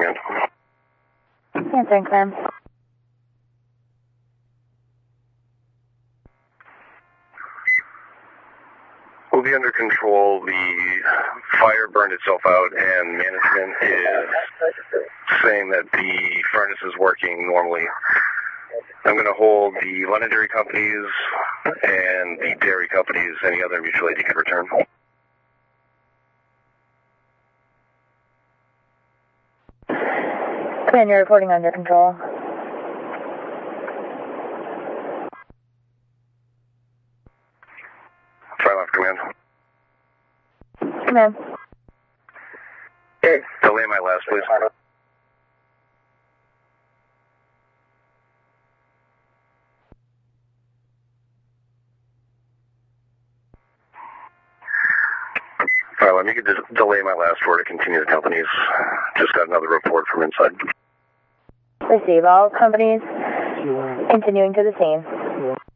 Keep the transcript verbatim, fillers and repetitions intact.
command. Answering, command. We'll be under control. The fire burned itself out, and management is saying that the furnace is working normally. I'm going to hold the London dairy companies and the dairy companies, any other mutual aid you can return. Command, you're reporting under control. Fire left, command. Command. Okay. Delay my last, please. Fire left, you can just delay my last word to continue the companies. Just got another report from inside. Receive all companies continuing to the scene.